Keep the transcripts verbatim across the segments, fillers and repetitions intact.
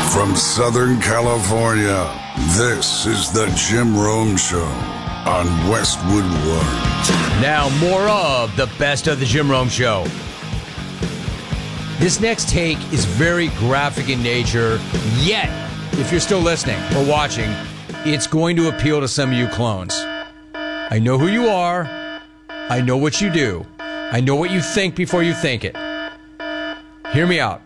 From Southern California, this is the Jim Rome Show on Westwood One. Now, more of the best of the Jim Rome Show. This next take is very graphic in nature, yet, if you're still listening or watching, it's going to appeal to some of you clones. I know who you are. I know what you do. I know what you think before you think it. Hear me out.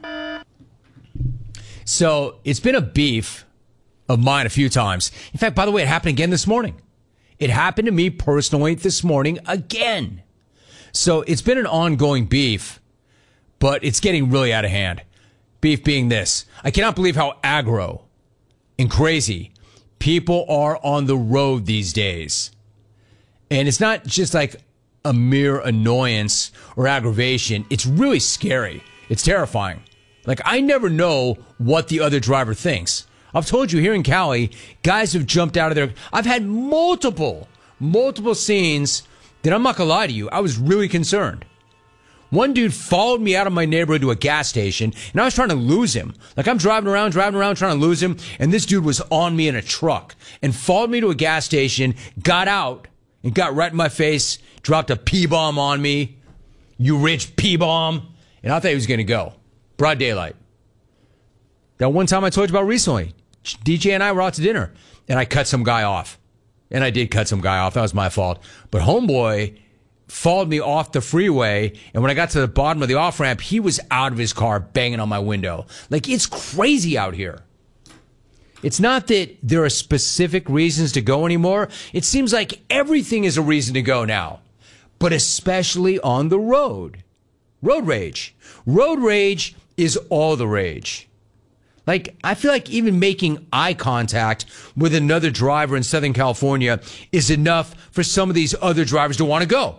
So, it's been a beef of mine a few times. In fact, by the way, it happened again this morning. It happened to me personally this morning again. So, it's been an ongoing beef, but it's getting really out of hand. Beef being this. I cannot believe how aggro and crazy people are on the road these days. And it's not just like a mere annoyance or aggravation. It's really scary. It's terrifying. Like, I never know what the other driver thinks. I've told you here in Cali, guys have jumped out of their... I've had multiple, multiple scenes that I'm not going to lie to you. I was really concerned. One dude followed me out of my neighborhood to a gas station, and I was trying to lose him. Like, I'm driving around, driving around, trying to lose him, and this dude was on me in a truck and followed me to a gas station, got out, and got right in my face, dropped a P-bomb on me. You rich P-bomb. And I thought he was going to go. Broad daylight. That one time I told you about recently, D J and I were out to dinner, and I cut some guy off. And I did cut some guy off. That was my fault. But homeboy followed me off the freeway, and when I got to the bottom of the off-ramp, he was out of his car banging on my window. Like, it's crazy out here. It's not that there are specific reasons to go anymore. It seems like everything is a reason to go now, but especially on the road. Road rage. Road rage is all the rage. Like, I feel like even making eye contact with another driver in Southern California is enough for some of these other drivers to want to go.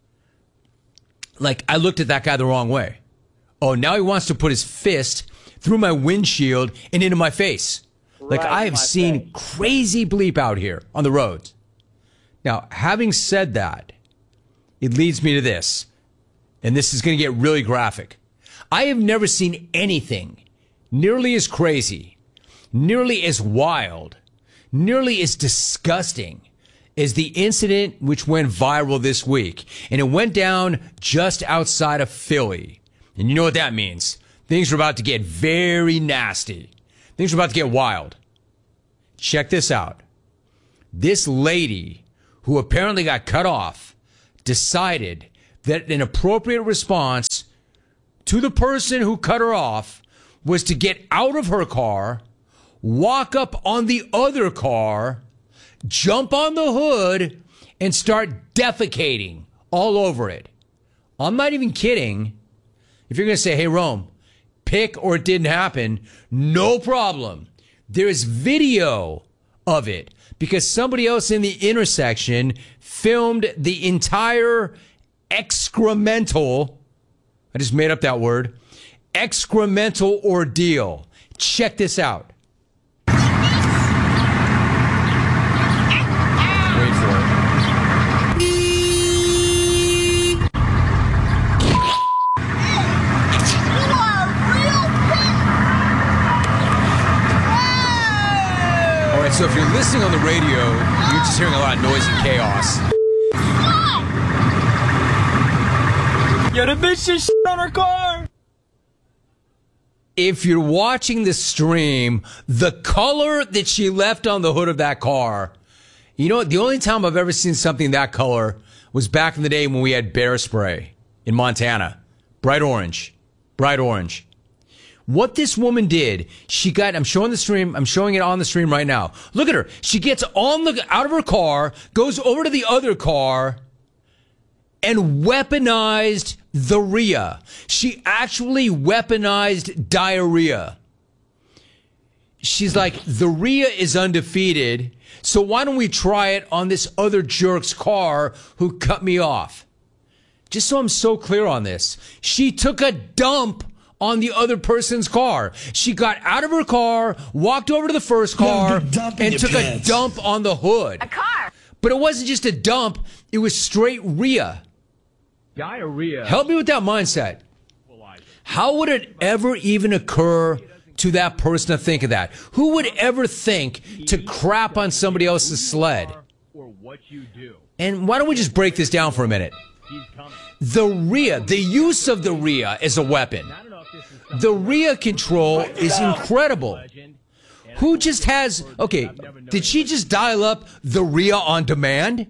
Like, I looked at that guy the wrong way. Oh, now he wants to put his fist through my windshield and into my face. Like, Right, I have seen face. crazy bleep out here on the roads. Now, having said that, it leads me to this. And this is going to get really graphic. I have never seen anything nearly as crazy, nearly as wild, nearly as disgusting as the incident which went viral this week. And it went down just outside of Philly. And you know what that means. Things are about to get very nasty. Things are about to get wild. Check this out. This lady, who apparently got cut off, decided that an appropriate response to the person who cut her off was to get out of her car, walk up on the other car, jump on the hood, and start defecating all over it. I'm not even kidding. If you're going to say, hey, Rome, pick or it didn't happen, no problem. There is video of it because somebody else in the intersection filmed the entire excremental, I just made up that word, excremental ordeal. Check this out. Wait for it. All right, so if you're listening on the radio, you're just hearing a lot of noise and chaos. Yo, the bitch just shit on her car. If you're watching the stream, the color that she left on the hood of that car, you know, the only time I've ever seen something that color was back in the day when we had bear spray in Montana. Bright orange. Bright orange. What this woman did, she got, I'm showing the stream, I'm showing it on the stream right now. Look at her. She gets on the, out of her car, goes over to the other car, and weaponized the R I A. She actually weaponized diarrhea. She's like, the R I A is undefeated, so why don't we try it on this other jerk's car who cut me off? Just so I'm so clear on this, she took a dump on the other person's car. She got out of her car, walked over to the first car, and took a dump on the hood. A car. But it wasn't just a dump, it was straight R I A. Diarrhea. Help me with that mindset. How would it ever even occur to that person to think of that? Who would ever think to crap on somebody else's sled? And why don't we just break this down for a minute? The R I A, the use of the R I A as a weapon. The R I A control is incredible. Who just has, okay, did she just dial up the R I A on demand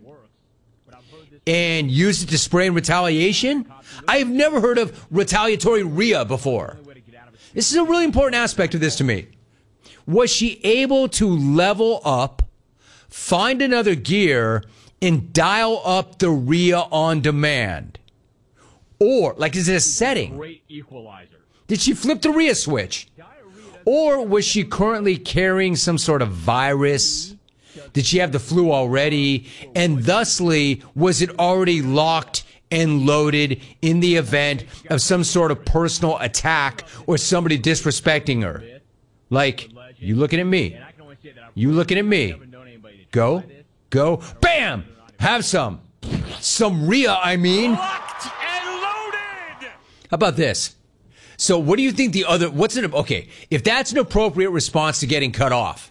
and use it to spray in retaliation? I have never heard of retaliatory R I A before. This is a really important aspect of this to me. Was she able to level up, find another gear, and dial up the R I A on demand? Or, like, is it a setting? Great equalizer. Did she flip the R I A switch? Or was she currently carrying some sort of virus? Did she have the flu already? And thusly, was it already locked and loaded in the event of some sort of personal attack or somebody disrespecting her? Like, you looking at me. You looking at me. Go. Go. Bam! Have some. Some R I A, I mean. Locked and loaded! How about this? So what do you think the other, what's it, okay, if that's an appropriate response to getting cut off,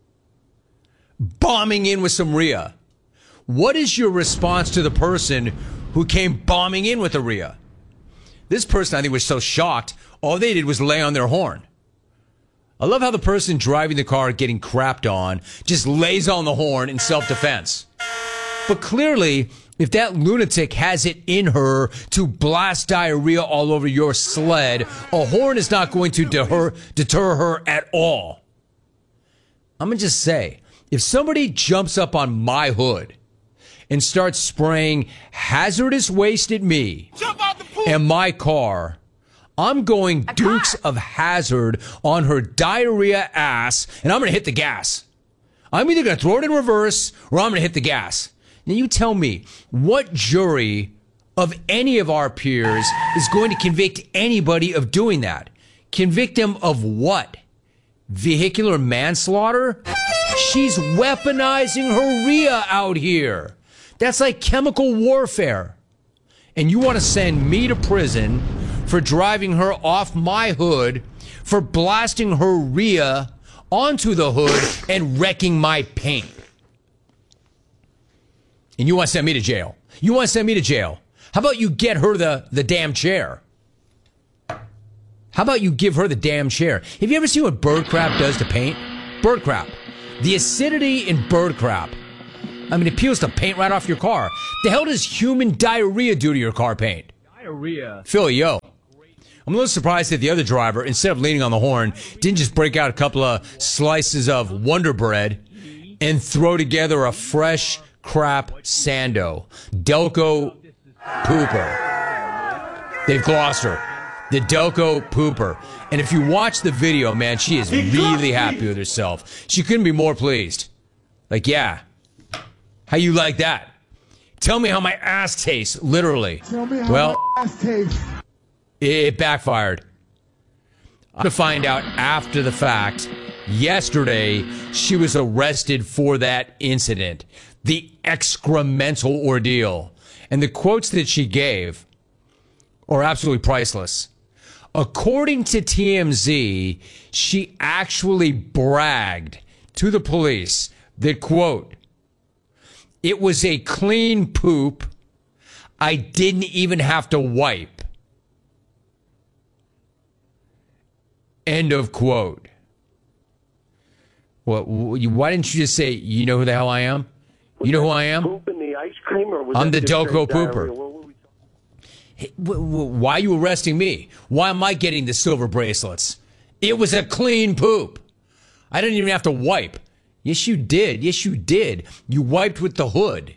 bombing in with some R I A, what is your response to the person who came bombing in with a R I A? This person, I think, was so shocked, all they did was lay on their horn. I love how the person driving the car getting crapped on just lays on the horn in self-defense. But clearly, if that lunatic has it in her to blast diarrhea all over your sled, a horn is not going to deter, deter her at all. I'm going to just say, if somebody jumps up on my hood and starts spraying hazardous waste at me and my car, I'm going Dukes of Hazzard on her diarrhea ass, and I'm going to hit the gas. I'm either going to throw it in reverse or I'm going to hit the gas. Now you tell me, what jury of any of our peers is going to convict anybody of doing that? Convict them of what? Vehicular manslaughter? She's weaponizing her R I A out here. That's like chemical warfare. And you want to send me to prison for driving her off my hood, for blasting her R I A onto the hood and wrecking my paint. And you want to send me to jail. You want to send me to jail. How about you get her the, the damn chair? How about you give her the damn chair? Have you ever seen what bird crap does to paint? Bird crap. The acidity in bird crap. I mean, it peels the paint right off your car. The hell does human diarrhea do to your car paint? Diarrhea. Philly, yo. I'm a little surprised that the other driver, instead of leaning on the horn, didn't just break out a couple of slices of Wonder Bread and throw together a fresh crap Sando. Delco Pooper. Dave Gloucester. The Delco Pooper. And if you watch the video, man, she is really happy with herself. She couldn't be more pleased. Like, yeah. How you like that? Tell me how my ass tastes, literally. Tell me how well, my ass tastes. It backfired. I'm going to find out after the fact. Yesterday, she was arrested for that incident. The excremental ordeal. And the quotes that she gave are absolutely priceless. According to T M Z, she actually bragged to the police that, quote, "It was a clean poop. I didn't even have to wipe." End of quote. Well, why didn't you just say, you know who the hell I am? You know who I am? Poop in the ice cream, or was I'm the that just Delco straight diarrhea? Pooper. What were we Hey, wh- wh- why are you arresting me? Why am I getting the silver bracelets? It was a clean poop. I didn't even have to wipe. Yes, you did. Yes, you did. You wiped with the hood.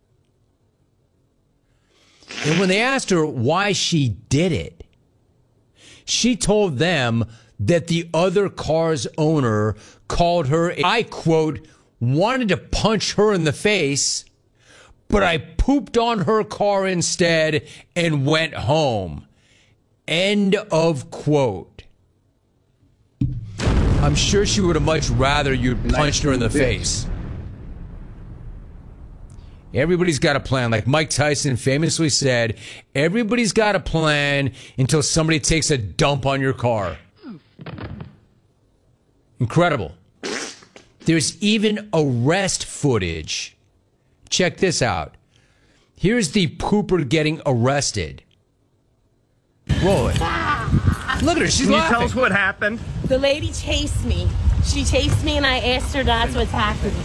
And when they asked her why she did it, she told them that the other car's owner called her, I quote, wanted to punch her in the face, but I pooped on her car instead and went home. End of quote. I'm sure she would have much rather you punched her in the face. Everybody's got a plan. Like Mike Tyson famously said, everybody's got a plan until somebody takes a dump on your car. Incredible. There's even arrest footage. Check this out. Here's the pooper getting arrested. Roll it. Look at her. She's Can you laughing. tell us what happened? The lady chased me. She chased me and I asked her not to attack me.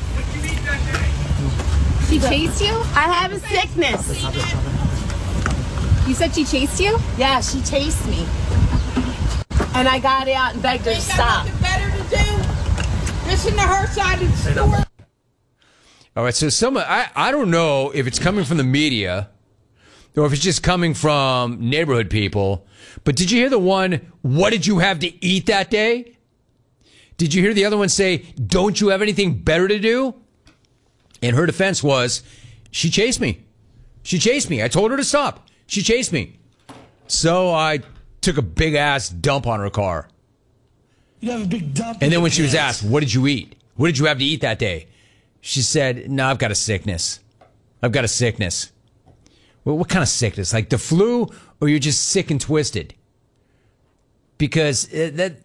She chased you? I have a sickness. You said she chased you? Yeah, she chased me. And I got out and begged her to stop. Better to do. Listen to her side of the story. All right, so some I, I don't know if it's coming from the media or if it's just coming from neighborhood people, but did you hear the one, what did you have to eat that day? Did you hear the other one say, don't you have anything better to do? And her defense was, she chased me. She chased me. I told her to stop. She chased me. So I took a big-ass dump on her car. You have a big dump. And then when she was asked, what did you eat? What did you have to eat that day? She said, no, I've got a sickness. I've got a sickness. Well, what kind of sickness? Like the flu, or you're just sick and twisted? Because uh, that...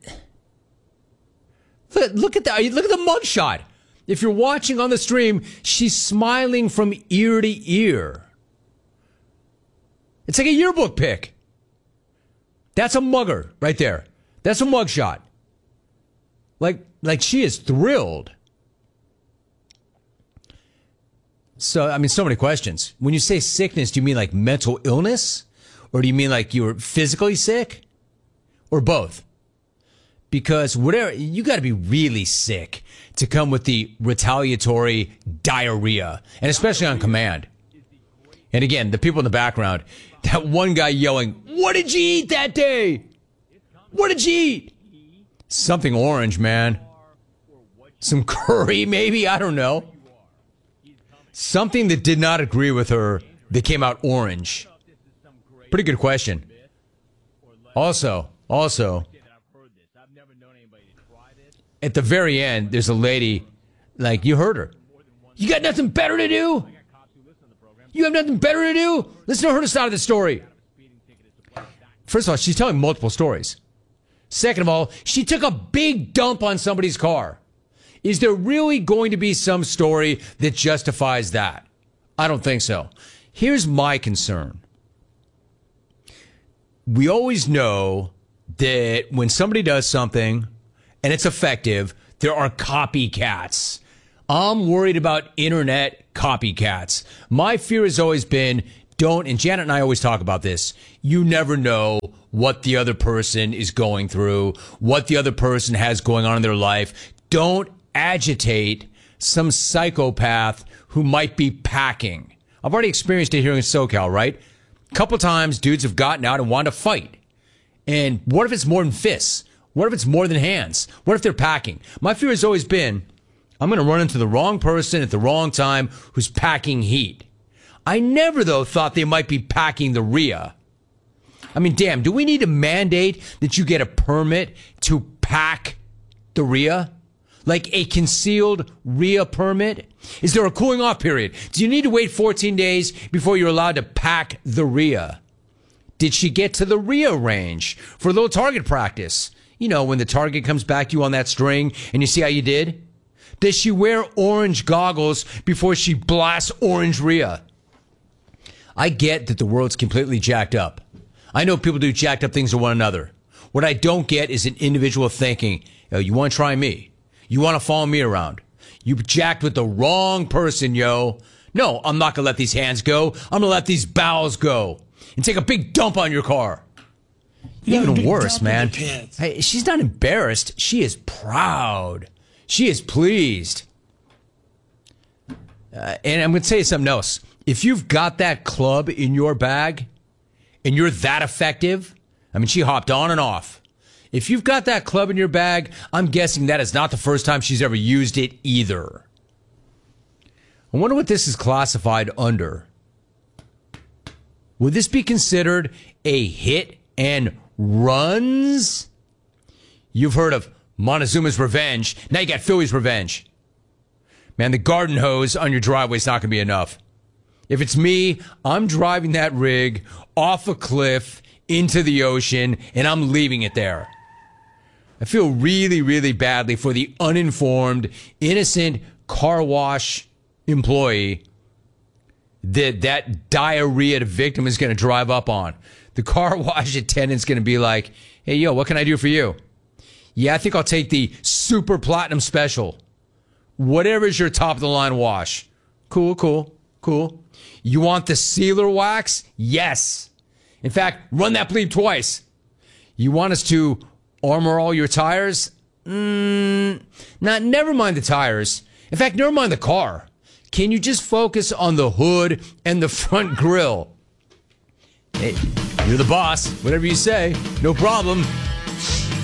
Look, look at that. Look at the mugshot. If you're watching on the stream, she's smiling from ear to ear. It's like a yearbook pic. That's a mugger right there. That's a mugshot. Like, like she is thrilled. So, I mean, so many questions. When you say sickness, do you mean like mental illness? Or do you mean like you were physically sick? Or both? Because whatever, you got to be really sick to come with the retaliatory diarrhea, and especially on command. And again, the people in the background, that one guy yelling, what did you eat that day? What did you eat? Something orange, man. Some curry, maybe? I don't know. Something that did not agree with her that came out orange. Pretty good question. Also, also, at the very end, there's a lady, like, you heard her. You got nothing better to do? You have nothing better to do? Listen to her side of the story. First of all, she's telling multiple stories. Second of all, she took a big dump on somebody's car. Is there really going to be some story that justifies that? I don't think so. Here's my concern. We always know that when somebody does something and it's effective, there are copycats. I'm worried about internet copycats. My fear has always been, don't, and Janet and I always talk about this, you never know what the other person is going through, what the other person has going on in their life. Don't agitate some psychopath who might be packing. I've already experienced it here in SoCal, right? A couple times dudes have gotten out and wanted to fight. And what if it's more than fists? What if it's more than hands? What if they're packing? My fear has always been, I'm going to run into the wrong person at the wrong time who's packing heat. I never, though, thought they might be packing the R I A. I mean, damn, do we need to mandate that you get a permit to pack the R I A? Like a concealed R I A permit? Is there a cooling off period? Do you need to wait fourteen days before you're allowed to pack the R I A? Did she get to the R I A range for a little target practice? You know, when the target comes back to you on that string and you see how you did? Does she wear orange goggles before she blasts orange R I A? I get that the world's completely jacked up. I know people do jacked up things to one another. What I don't get is an individual thinking, oh, you want to try me? You want to follow me around? You jacked with the wrong person, yo. No, I'm not going to let these hands go. I'm going to let these bowels go and take a big dump on your car. You Even worse, man. Hey, she's not embarrassed. She is proud. She is pleased. Uh, and I'm going to tell you something else. If you've got that club in your bag and you're that effective, I mean, she hopped on and off. If you've got that club in your bag, I'm guessing that is not the first time she's ever used it either. I wonder what this is classified under. Would this be considered a hit and runs? You've heard of Montezuma's Revenge. Now you got Philly's Revenge. Man, the garden hose on your driveway is not going to be enough. If it's me, I'm driving that rig off a cliff into the ocean, and I'm leaving it there. I feel really, really badly for the uninformed, innocent car wash employee that that diarrhea victim is going to drive up on. The car wash attendant's going to be like, hey, yo, what can I do for you? Yeah, I think I'll take the super platinum special. Whatever is your top of the line wash. Cool, cool, cool. You want the sealer wax? Yes. In fact, run that bleep twice. You want us to armor all your tires? Mm, nah, never mind the tires. In fact, never mind the car. Can you just focus on the hood and the front grille? Hey, you're the boss. Whatever you say, no problem.